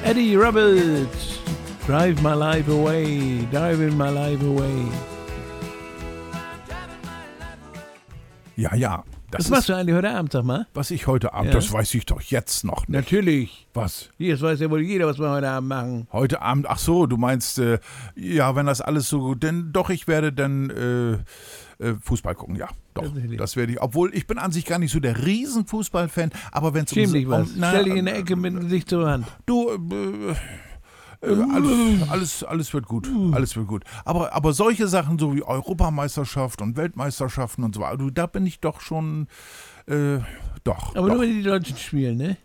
Eddie Roberts, Drive My Life Away, Driving My Life Away. Ja. Was machst du eigentlich heute Abend, sag mal? Was ich heute Abend, Ja. das weiß ich doch jetzt noch nicht. Natürlich. Was? Hier, das weiß ja wohl jeder, was wir heute Abend machen. Heute Abend, ach so, du meinst, ja, wenn das alles so gut, denn doch, ich werde dann Fußball gucken, ja, doch, das werde ich. Obwohl, ich bin an sich gar nicht so der Riesenfußballfan, aber wenn es Schäm dich was. Stell dich in der Ecke mit dem Gesicht zur Wand. Du, alles wird gut, alles wird gut. Aber solche Sachen, so wie Europameisterschaft und Weltmeisterschaften und so, also da bin ich doch schon, doch. Aber nur wenn die Deutschen spielen, ne?